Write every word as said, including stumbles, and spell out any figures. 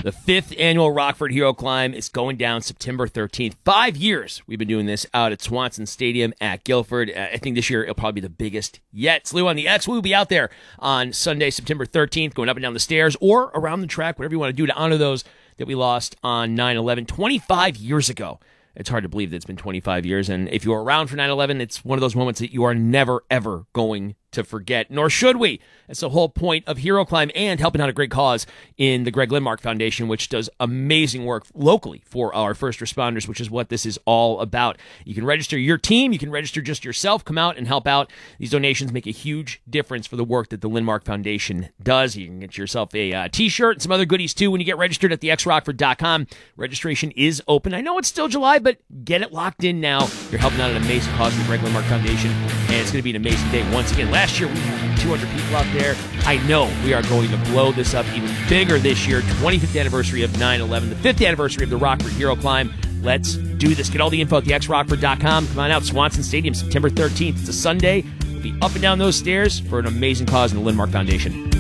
The fifth annual Rockford Hero Climb is going down September thirteenth. Five years we've been doing this out at Swanson Stadium at Guilford. Uh, I think this year it'll probably be the biggest yet. Slew on the X. We'll be out there on Sunday, September thirteenth, going up and down the stairs or around the track, whatever you want to do to honor those that we lost on nine eleven twenty-five years ago. It's hard to believe that it's been twenty-five years, and if you were around for nine eleven, it's one of those moments that you are never, ever going to forget, nor should we. It's the whole point of Hero Climb and helping out a great cause in the Greg Lindmark Foundation, which does amazing work locally for our first responders, which is what this is all about. You can register your team. You can register just yourself. Come out and help out. These donations make a huge difference for the work that the Lindmark Foundation does. You can get yourself a uh, t-shirt and some other goodies, too, when you get registered at the x rockford dot com. Registration is open. I know it's still July, but get it locked in now. You're helping out an amazing cause for the Greg Lindmark Foundation, and it's going to be an amazing day. Once again, last year we had two hundred people out there. I know we are going to blow this up even bigger this year. twenty-fifth anniversary of nine eleven, the fifth anniversary of the Rockford Hero Climb. Let's do this. Get all the info at the x rockford dot com. Come on out, Swanson Stadium, September thirteenth. It's a Sunday. We'll be up and down those stairs for an amazing cause in the Lindmark Foundation.